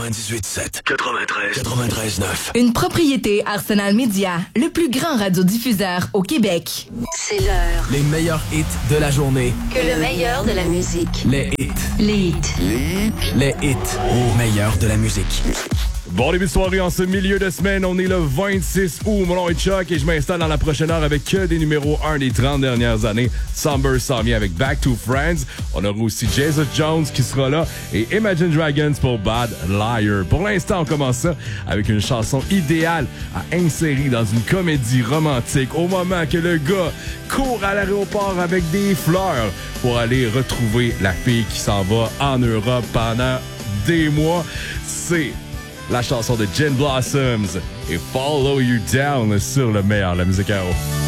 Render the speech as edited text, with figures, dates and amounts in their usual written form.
98.7, 93.9. Une propriété Arsenal Media, le plus grand radiodiffuseur au Québec. C'est l'heure. Les meilleurs hits de la journée. Que le meilleur de la musique. Les hits. Les hits. Les hits au meilleur de la musique. Bon début de soirée en ce milieu de semaine. On est le 26 août. Mon nom est Chuck et je m'installe dans la prochaine heure avec que des numéros 1 des 30 dernières années. Somber s'en vient avec Back to Friends. On aura aussi Jesus Jones qui sera là et Imagine Dragons pour Bad Liar. Pour l'instant, on commence ça avec une chanson idéale à insérer dans une comédie romantique au moment que le gars court à l'aéroport avec des fleurs pour aller retrouver la fille qui s'en va en Europe pendant des mois. C'est la chanson de Gin Blossoms et Follow You Down sur le meilleur de la musique à eau.